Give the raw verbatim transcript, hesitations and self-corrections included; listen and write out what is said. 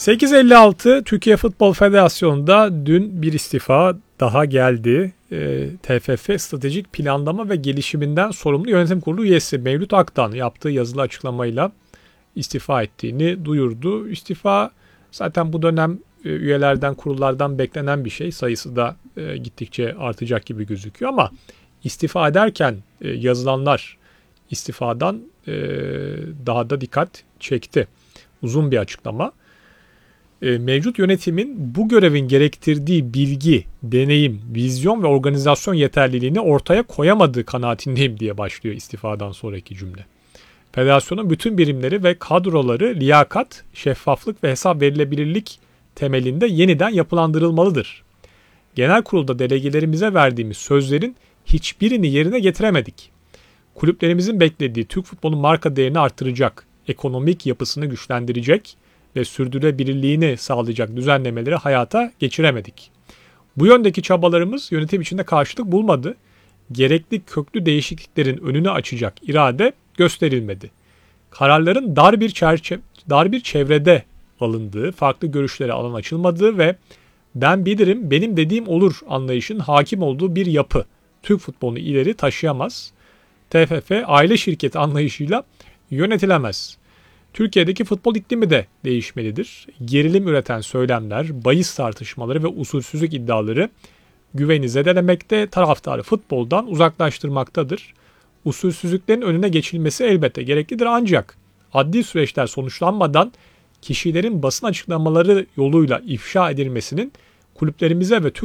sekiz elli altı Türkiye Futbol Federasyonu'nda dün bir istifa daha geldi. E, T F F Stratejik Planlama ve Gelişiminden sorumlu Yönetim Kurulu üyesi Mevlüt Aktan yaptığı yazılı açıklamayla istifa ettiğini duyurdu. İstifa zaten bu dönem e, üyelerden, kurullardan beklenen bir şey. Sayısı da e, gittikçe artacak gibi gözüküyor ama istifa ederken e, yazılanlar istifadan e, daha da dikkat çekti. Uzun bir açıklama. E, mevcut yönetimin bu görevin gerektirdiği bilgi, deneyim, vizyon ve organizasyon yeterliliğini ortaya koyamadığı kanaatindeyim diye başlıyor istifadan sonraki cümle. Federasyonun bütün birimleri ve kadroları liyakat, şeffaflık ve hesap verilebilirlik temelinde yeniden yapılandırılmalıdır. Genel kurulda delegelerimize verdiğimiz sözlerin hiçbirini yerine getiremedik. Kulüplerimizin beklediği Türk futbolunun marka değerini artıracak, ekonomik yapısını güçlendirecek ve sürdürülebilirliğini sağlayacak düzenlemeleri hayata geçiremedik. Bu yöndeki çabalarımız yönetim içinde karşılık bulmadı. Gerekli köklü değişikliklerin önünü açacak irade gösterilmedi. Kararların dar bir çerçeve, dar bir çevrede alındığı, farklı görüşlere alan açılmadığı ve ben bilirim, benim dediğim olur anlayışın hakim olduğu bir yapı Türk futbolunu ileri taşıyamaz. T F F aile şirketi anlayışıyla yönetilemez. Türkiye'deki futbol iklimi de değişmelidir. Gerilim üreten söylemler, bahis tartışmaları ve usulsüzlük iddiaları güveni zedelemekte, taraftarı futboldan uzaklaştırmaktadır. Usulsüzlüklerin önüne geçilmesi elbette gereklidir ancak adli süreçler sonuçlanmadan kişilerin basın açıklamaları yoluyla ifşa edilmesinin kulüplerimize ve Türk